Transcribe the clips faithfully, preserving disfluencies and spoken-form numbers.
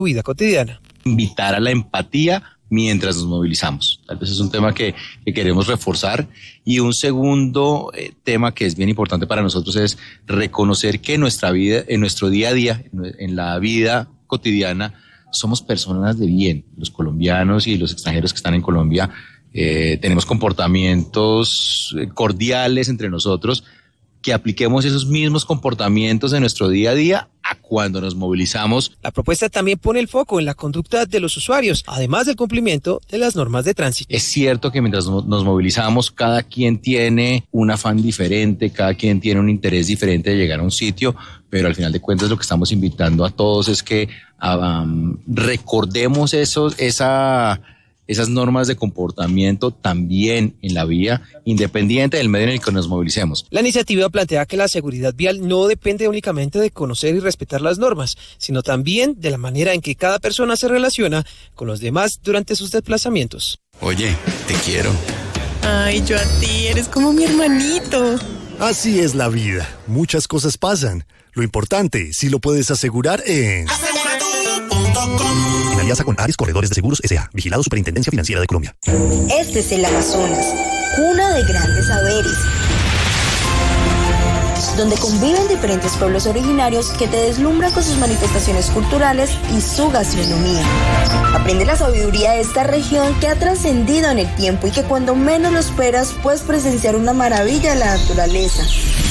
vida cotidiana. Invitar a la empatía mientras nos movilizamos. Tal vez es un tema que, que queremos reforzar. Y un segundo eh, tema que es bien importante para nosotros es reconocer que en nuestra vida, en nuestro día a día, en, en la vida cotidiana, somos personas de bien. Los colombianos y los extranjeros que están en Colombia eh, tenemos comportamientos cordiales entre nosotros, que apliquemos esos mismos comportamientos en nuestro día a día a cuando nos movilizamos. La propuesta también pone el foco en la conducta de los usuarios, además del cumplimiento de las normas de tránsito. Es cierto que mientras nos movilizamos, cada quien tiene un afán diferente, cada quien tiene un interés diferente de llegar a un sitio, pero al final de cuentas lo que estamos invitando a todos es que um, recordemos esos, esa... esas normas de comportamiento también en la vía, independiente del medio en el que nos movilicemos. La iniciativa plantea que la seguridad vial no depende únicamente de conocer y respetar las normas, sino también de la manera en que cada persona se relaciona con los demás durante sus desplazamientos. Oye, te quiero. Ay, yo a ti, eres como mi hermanito. Así es la vida, muchas cosas pasan. Lo importante, si lo puedes asegurar en... En alianza con Ares Corredores de Seguros S A, vigilado Superintendencia Financiera de Colombia. Este es el Amazonas, cuna de grandes saberes, donde conviven diferentes pueblos originarios que te deslumbran con sus manifestaciones culturales y su gastronomía. Aprende la sabiduría de esta región que ha trascendido en el tiempo y que cuando menos lo esperas puedes presenciar una maravilla de la naturaleza.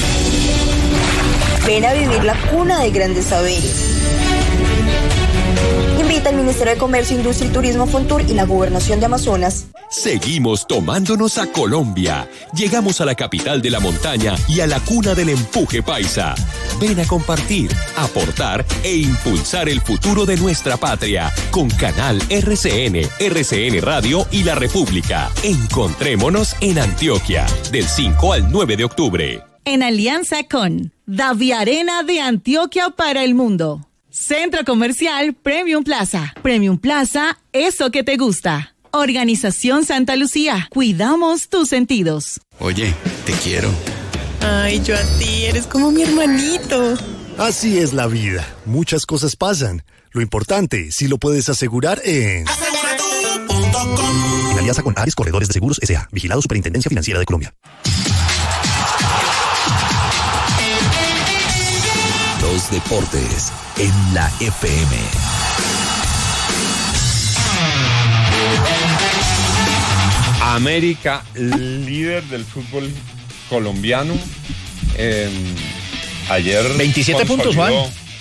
Ven a vivir la cuna de grandes saberes. Invita al Ministerio de Comercio, Industria y Turismo, Fontur y la Gobernación de Amazonas. Seguimos tomándonos a Colombia. Llegamos a la capital de la montaña y a la cuna del empuje paisa. Ven a compartir, aportar e impulsar el futuro de nuestra patria con Canal R C N, R C N Radio y La República. Encontrémonos en Antioquia del cinco al nueve de octubre. En alianza con Daviarena de Antioquia para el mundo. Centro Comercial Premium Plaza. Premium Plaza, eso que te gusta. Organización Santa Lucía. Cuidamos tus sentidos. Oye, te quiero. Ay, yo a ti, eres como mi hermanito. Así es la vida, muchas cosas pasan. Lo importante, si lo puedes asegurar en... En alianza con Ares Corredores de Seguros S A, vigilado Superintendencia Financiera de Colombia. Los deportes en la F M. América, líder del fútbol colombiano. Eh, ayer... veintisiete puntos, Juan.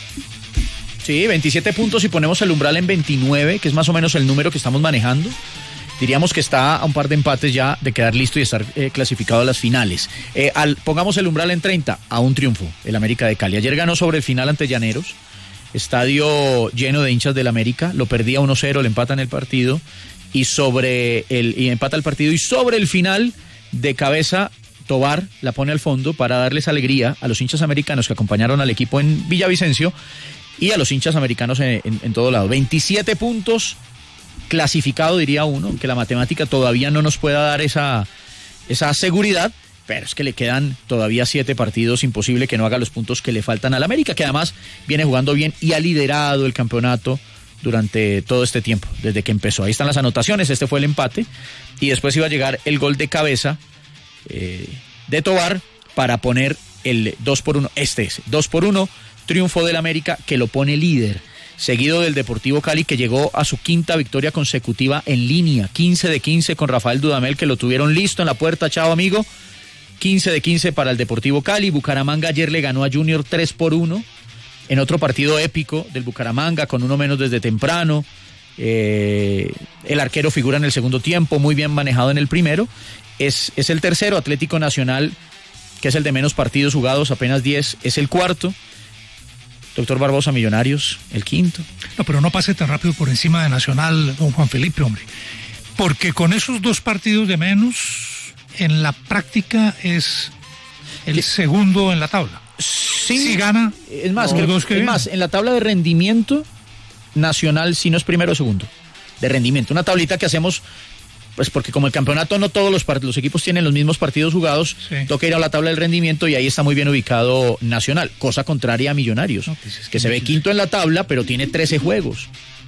Sí, veintisiete puntos y ponemos el umbral en veintinueve, que es más o menos el número que estamos manejando. Diríamos que está a un par de empates ya de quedar listo y estar eh, clasificado a las finales. Eh, al, pongamos el umbral en treinta, a un triunfo, el América de Cali. Ayer ganó sobre el final ante Llaneros, estadio lleno de hinchas del América, lo perdía uno cero, le empatan el partido, y sobre el y empata el partido, y sobre el final, de cabeza, Tobar la pone al fondo para darles alegría a los hinchas americanos que acompañaron al equipo en Villavicencio, y a los hinchas americanos en, en, en todo lado. veintisiete puntos, clasificado, diría uno, que la matemática todavía no nos pueda dar esa, esa seguridad, pero es que le quedan todavía siete partidos, imposible que no haga los puntos que le faltan al América, que además viene jugando bien y ha liderado el campeonato durante todo este tiempo, desde que empezó. Ahí están las anotaciones, este fue el empate, y después iba a llegar el gol de cabeza eh, de Tobar para poner el dos por uno, este es, dos por uno, triunfo del América que lo pone líder, seguido del Deportivo Cali, que llegó a su quinta victoria consecutiva en línea, quince de quince con Rafael Dudamel, que lo tuvieron listo en la puerta, chao amigo, quince de quince para el Deportivo Cali. Bucaramanga ayer le ganó a Junior tres por uno, en otro partido épico del Bucaramanga, con uno menos desde temprano, eh, el arquero figura en el segundo tiempo, muy bien manejado en el primero, es, es el tercero. Atlético Nacional, que es el de menos partidos jugados, apenas diez, es el cuarto. Doctor Barbosa, Millonarios, el quinto. No, pero no pase tan rápido por encima de Nacional, don Juan Felipe, hombre. Porque con esos dos partidos de menos, en la práctica es el ¿Qué? segundo en la tabla. Sí. Si gana. Es más, creo, dos que es más, en la tabla de rendimiento, Nacional si no es primero o segundo. De rendimiento. Una tablita que hacemos pues porque como el campeonato no todos los, part- los equipos tienen los mismos partidos jugados, Sí. toca ir a la tabla del rendimiento y ahí está muy bien ubicado Nacional, cosa contraria a Millonarios, No, pues es que que se ve Millos- quinto en la tabla, pero tiene trece juegos.